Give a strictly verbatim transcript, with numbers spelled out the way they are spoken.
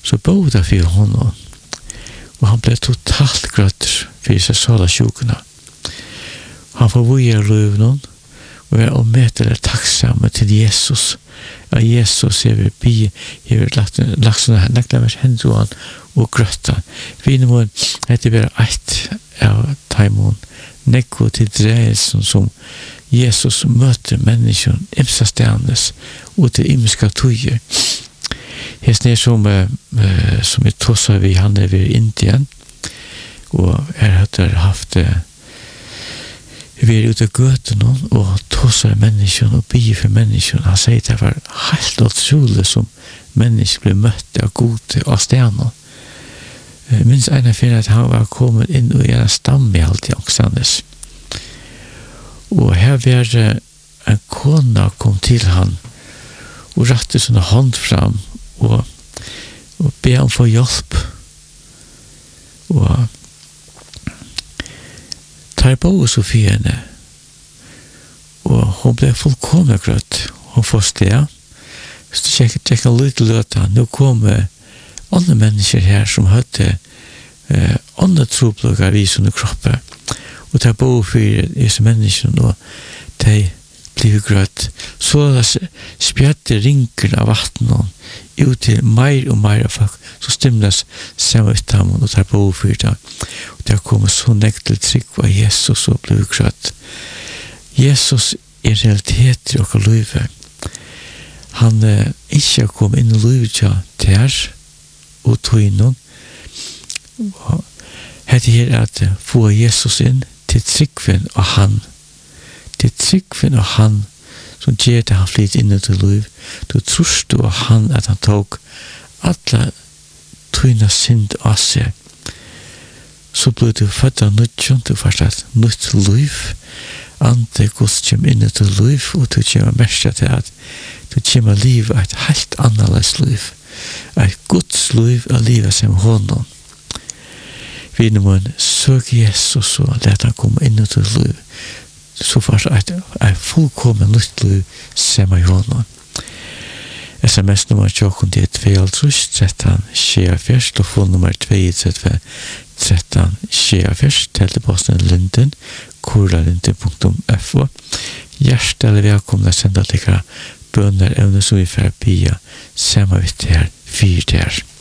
så bodde för honom. Och han blev totalt grött för sig såla sjukna. Han får våga löven och är omätligt tacksam till Jesus. Ja, Jesus är vi bi, har lagt lagt såna här näkla händer och grötta. Vi nu att det blir ett av timon nekko till drejelsen som Jesus möter människan imsa ständes och till imska tujer. Hästen är som, uh, som vi tossar vi han är vid Indien och är har haft uh, vi är ute i göten och tossar människan och bier för människan. Han säger att det var helt otroligt som människan blev mötte av gode av stjärnor. Uh, minns en för att han var kommit in och era stam i allt i Oxandes. Och här var uh, en kona kom till han och rätte sin hand fram och, och be om få hjälp. Och tar på Sofiene och hon blev fullkomligt grött. Hon får steg. Så tjekk en liten löta. Nu kommer andra människor här som hade eh, andra tropluggar i sina kroppar. Och tar på för dessa människor och de blir grött. Så spjätte rinken av vattnet ut till mer och mer av folk. Så stimlas samma uttamen och tar på för det. Och det kommer så näkt till tryck av Jesus och blir grött. Jesus är realitet i och liv. Han eh, inte kom in i livet där och tog in någon. Det är att få Jesus in till tryckven och han. Till tryckven och han som ger det han flytt in i till liv. Du tror du och han att han tog alla tyna synd av sig. Så blir du född av nyttjon, du får ett nytt liv. Ante Guds kommer in i till liv och du kommer mest till at du kommer liv ett helt annorlunda liv. Ett Guds liv och livet som honom. Vi nu söker Jesus och låta han komma in i till liv. Så får ett, ett fullkommen nytt liv som i honom. Sms nummer tjugoåtta två tretton tjugofyra, telefon nummer två tre tretton tjugofyra, teleposten Linden, kurlalinden punktum f o. Hjärtligt välkomna sända till bönder även som vi får bia samma vitt här, fyra där.